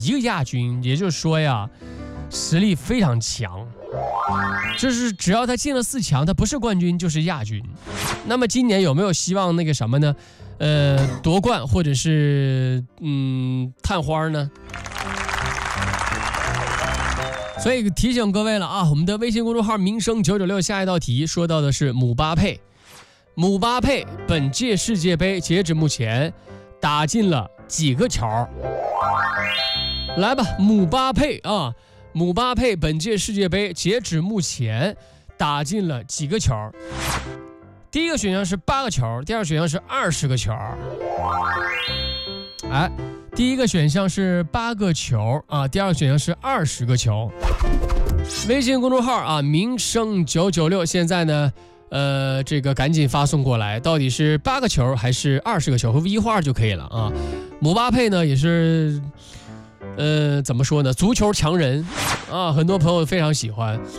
一个亚军，也就是说呀，实力非常强。就是只要他进了4强，他不是冠军就是亚军。那么今年有没有希望那个什么呢？夺冠或者是探花呢？所以提醒各位了啊，我们的微信公众号名声996下一道题说到的是姆巴佩。姆巴佩本届世界杯截止目前打进了几个球？来吧，姆巴佩啊，姆巴佩本届世界杯截止目前打进了几个球？第一个选项是8个球，第二个选项是20个球。第一个选项是8个球啊，第二个选项是20个球。微信公众号啊，名声996，现在呢，这个赶紧发送过来，到底是8个球还是20个球，和V画就可以了啊。姆巴佩呢也是，怎么说呢，足球强人啊，很多朋友非常喜欢。